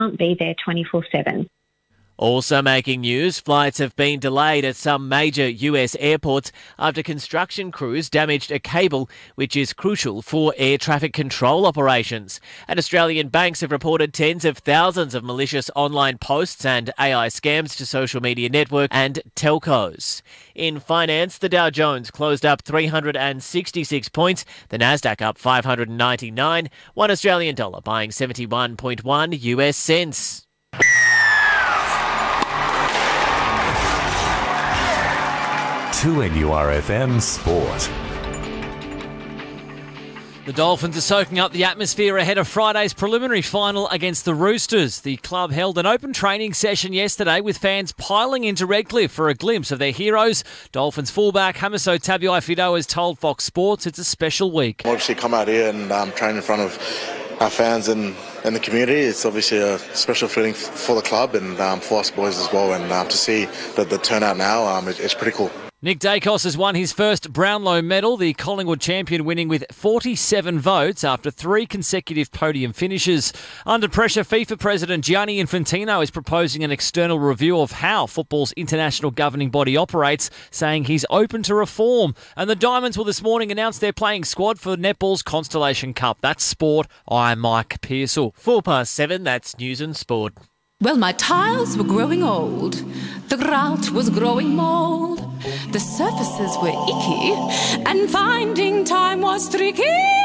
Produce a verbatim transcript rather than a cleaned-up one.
can't be there twenty-four seven. Also making news, flights have been delayed at some major U S airports after construction crews damaged a cable which is crucial for air traffic control operations. And Australian banks have reported tens of thousands of malicious online posts and A I scams to social media networks and telcos. In finance, the Dow Jones closed up three hundred sixty-six points, the Nasdaq up five hundred ninety-nine, one Australian dollar buying seventy-one point one U S cents. two N U R F M Sport. The Dolphins are soaking up the atmosphere ahead of Friday's preliminary final against the Roosters. The club held an open training session yesterday with fans piling into Redcliffe for a glimpse of their heroes. Dolphins fullback Hamiso Tabuai-Fidow has told Fox Sports it's a special week. Obviously come out here and um, train in front of our fans and, and the community. It's obviously a special feeling for the club and um, for us boys as well. And um, to see the, the turnout now, um, it, it's pretty cool. Nick Dacos has won his first Brownlow medal, the Collingwood champion winning with forty-seven votes after three consecutive podium finishes. Under pressure, FIFA President Gianni Infantino is proposing an external review of how football's international governing body operates, saying he's open to reform. And the Diamonds will this morning announce their playing squad for netball's Constellation Cup. That's sport. I'm Mike Pearsall. Four past seven, that's news and sport. Well, my tiles were growing old, the grout was growing mould, the surfaces were icky, and finding time was tricky.